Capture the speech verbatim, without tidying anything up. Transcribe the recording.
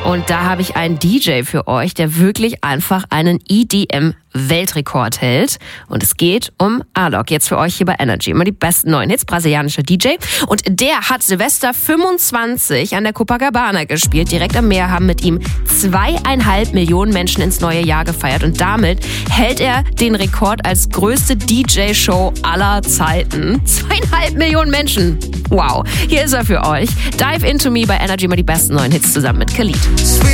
Und da habe ich einen D J für euch, der wirklich einfach einen E D M-Weltrekord hält. Und es geht um Alok. Jetzt für euch hier bei Energy. Immer die besten neuen Hits, brasilianischer D J. Und der hat Silvester fünfundzwanzig an der Copacabana gespielt. Direkt am Meer haben mit ihm zweieinhalb Millionen Menschen ins neue Jahr gefeiert. Und damit hält er den Rekord als größte D J-Show aller Zeiten. Zweieinhalb Millionen Menschen. Wow. Hier ist er für euch. Dive Into Me bei Energy, immer die besten neuen Hits zusammen mit Khalid. Sweet